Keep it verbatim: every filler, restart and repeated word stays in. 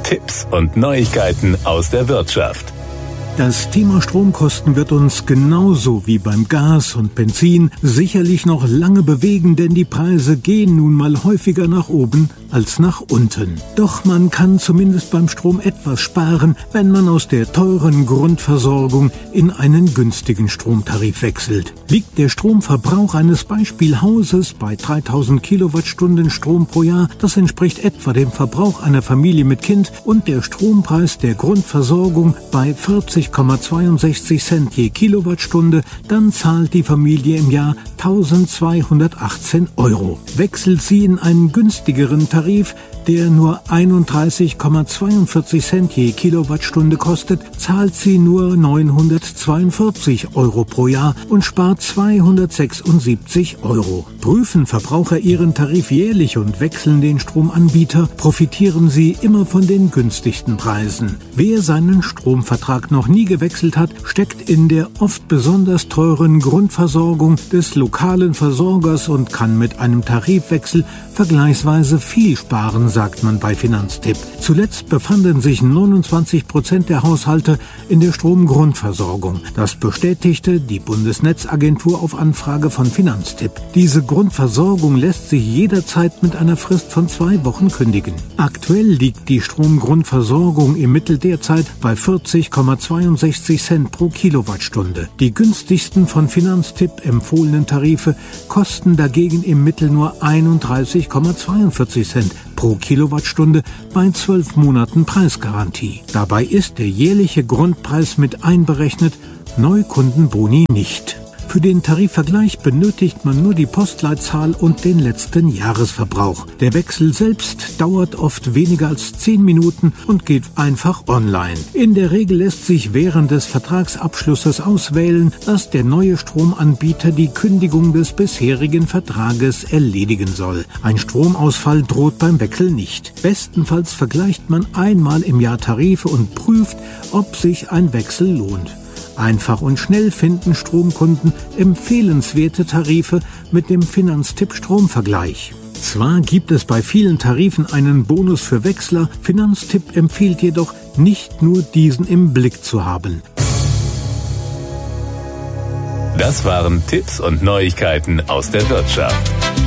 Tipps und Neuigkeiten aus der Wirtschaft. Das Thema Stromkosten wird uns genauso wie beim Gas und Benzin sicherlich noch lange bewegen, denn die Preise gehen nun mal häufiger nach oben als nach unten. Doch man kann zumindest beim Strom etwas sparen, wenn man aus der teuren Grundversorgung in einen günstigen Stromtarif wechselt. Liegt der Stromverbrauch eines Beispielhauses bei dreitausend Kilowattstunden Strom pro Jahr, das entspricht etwa dem Verbrauch einer Familie mit Kind, und der Strompreis der Grundversorgung bei vierzig Komma zweiundsechzig Cent je Kilowattstunde, dann zahlt die Familie im Jahr eintausendzweihundertachtzehn Euro. Wechselt sie in einen günstigeren Tarif, der nur einunddreißig Komma zweiundvierzig Cent je Kilowattstunde kostet, zahlt sie nur neunhundertzweiundvierzig Euro pro Jahr und spart zweihundertsechsundsiebzig Euro. Prüfen Verbraucher ihren Tarif jährlich und wechseln den Stromanbieter, profitieren sie immer von den günstigsten Preisen. Wer seinen Stromvertrag noch nie gewechselt hat, steckt in der oft besonders teuren Grundversorgung des lokalen Versorgers und kann mit einem Tarifwechsel vergleichsweise viel sparen, sagt man bei Finanztipp. Zuletzt befanden sich neunundzwanzig Prozent der Haushalte in der Stromgrundversorgung. Das bestätigte die Bundesnetzagentur auf Anfrage von Finanztipp. Diese Grundversorgung lässt sich jederzeit mit einer Frist von zwei Wochen kündigen. Aktuell liegt die Stromgrundversorgung im Mittel derzeit bei vierzig Komma zweiundsechzig Cent pro Kilowattstunde. Die günstigsten von Finanztipp empfohlenen Tarife kosten dagegen im Mittel nur einunddreißig Komma zweiundvierzig Cent pro Kilowattstunde bei zwölf Monaten Preisgarantie. Dabei ist der jährliche Grundpreis mit einberechnet, Neukundenboni nicht. Für den Tarifvergleich benötigt man nur die Postleitzahl und den letzten Jahresverbrauch. Der Wechsel selbst dauert oft weniger als zehn Minuten und geht einfach online. In der Regel lässt sich während des Vertragsabschlusses auswählen, dass der neue Stromanbieter die Kündigung des bisherigen Vertrages erledigen soll. Ein Stromausfall droht beim Wechsel nicht. Bestenfalls vergleicht man einmal im Jahr Tarife und prüft, ob sich ein Wechsel lohnt. Einfach und schnell finden Stromkunden empfehlenswerte Tarife mit dem Finanztipp Stromvergleich. Zwar gibt es bei vielen Tarifen einen Bonus für Wechsler, Finanztipp empfiehlt jedoch, nicht nur diesen im Blick zu haben. Das waren Tipps und Neuigkeiten aus der Wirtschaft.